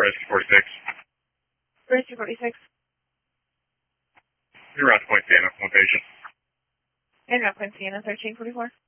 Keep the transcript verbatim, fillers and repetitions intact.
Rescue forty-six. Rescue forty-six. You're around Point Siena, one patient. And around Point Siena, thirteen forty-four.